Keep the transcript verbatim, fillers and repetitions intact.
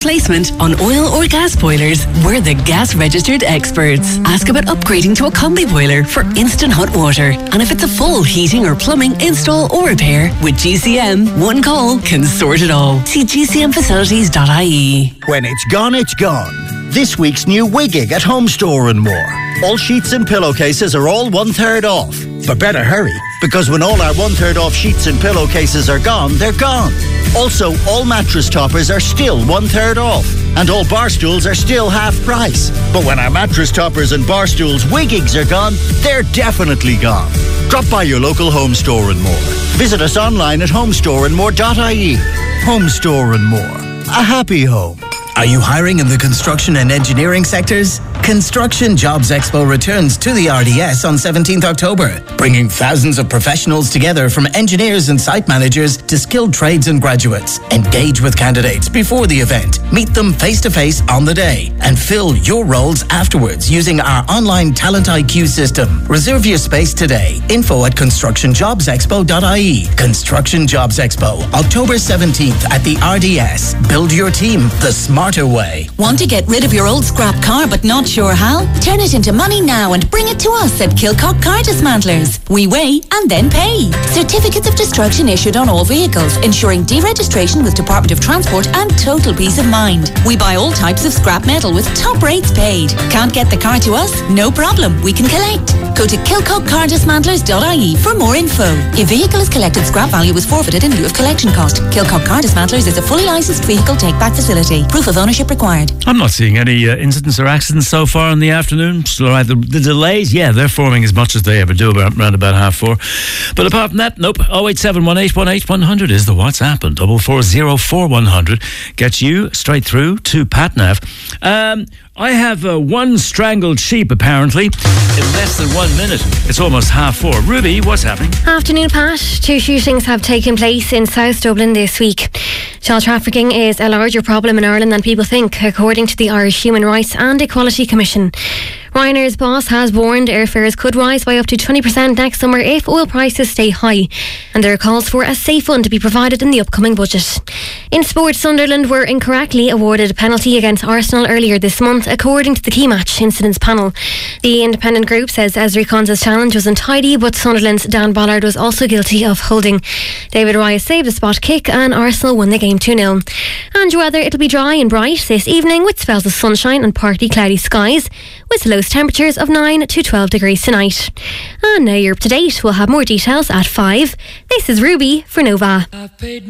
Placement on oil or gas boilers, we're the gas registered experts. Ask about upgrading to a combi boiler for instant hot water. And if it's a full heating or plumbing install or repair, with G C M, one call can sort it all. See g c m facilities dot i e. When it's gone, it's gone. This week's new Wiggig at Home Store and More. All sheets and pillowcases are all one third off. But better hurry, because when all our one third off sheets and pillowcases are gone, they're gone. Also, all mattress toppers are still one third off. And all bar stools are still half price. But when our mattress toppers and bar stools Wiggigs are gone, they're definitely gone. Drop by your local Home Store and More. Visit us online at home store and more dot i e. Home Store and More. A happy home. Are you hiring in the construction and engineering sectors? Construction Jobs Expo returns to the R D S on seventeenth October, bringing thousands of professionals together from engineers and site managers to skilled trades and graduates. Engage with candidates before the event, meet them face-to-face on the day, and fill your roles afterwards using our online Talent I Q system. Reserve your space today. Info at construction jobs expo dot i e. Construction Jobs Expo, October seventeenth at the R D S. Build your team the smarter way. Want to get rid of your old scrap car but not sure how? Turn it into money now and bring it to us at Kilcock Car Dismantlers. We weigh and then pay. Certificates of destruction issued on all vehicles, ensuring deregistration with Department of Transport and total peace of mind. We buy all types of scrap metal with top rates paid. Can't get the car to us? No problem, we can collect. Go to kilcock car dismantlers dot i e for more info. If vehicle is collected, scrap value is forfeited in lieu of collection cost. Kilcock Car Dismantlers is a fully licensed vehicle take-back facility. Proof of ownership required. I'm not seeing any uh, incidents or accidents so far in the afternoon. Still all right. The, the delays, yeah, they're forming as much as they ever do about, around about half four. But apart from that, nope. oh eight seven one eight one eight one hundred is the WhatsApp, and double four zero four one hundred gets you straight through to PatNav. Um, I have uh, one strangled sheep, apparently, in less than one minute. It's almost half four. Ruby, what's happening? Afternoon, Pat. Two shootings have taken place in South Dublin this week. Child trafficking is a larger problem in Ireland than people think, according to the Irish Human Rights and Equality Commission. Ryanair's boss has warned airfares could rise by up to twenty percent next summer if oil prices stay high, and there are calls for a safe fund to be provided in the upcoming budget. In sport, Sunderland were incorrectly awarded a penalty against Arsenal earlier this month, according to the key match incidents panel. The independent group says Ezri Konsa's challenge was untidy, but Sunderland's Dan Ballard was also guilty of holding. David Raya saved a spot kick and Arsenal won the game two nil. And weather, it'll be dry and bright this evening with spells of sunshine and partly cloudy skies, with low temperatures of nine to twelve degrees tonight. And now you're up to date. We'll have more details at five. This is Ruby for Nova.